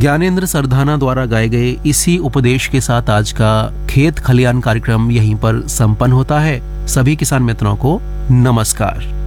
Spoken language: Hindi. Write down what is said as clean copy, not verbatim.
ज्ञानेंद्र सरधाना द्वारा गाए गए इसी उपदेश के साथ आज का खेत खलियान कार्यक्रम यहीं पर संपन्न होता है। सभी किसान मित्रों को नमस्कार।